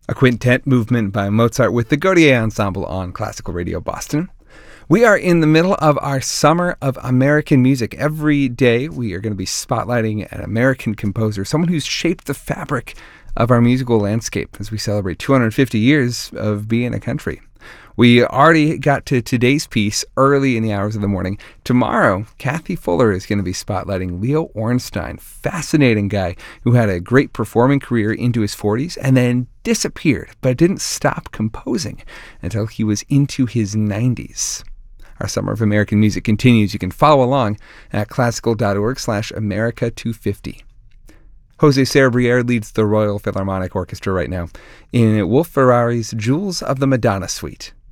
a quintet movement by Mozart with the Gaudier Ensemble on Classical Radio Boston. We are in the middle of our Summer of American Music. Every day we are going to be spotlighting an American composer, someone who's shaped the fabric of our musical landscape as we celebrate 250 years of being a country. We already got to today's piece early in the hours of the morning. Tomorrow, Kathy Fuller is going to be spotlighting Leo Ornstein, fascinating guy who had a great performing career into his 40s and then disappeared, but didn't stop composing until he was into his 90s. Our Summer of American Music continues. You can follow along at classical.org/America250. Jose Cerebriere leads the Royal Philharmonic Orchestra right now in Wolf Ferrari's Jewels of the Madonna Suite.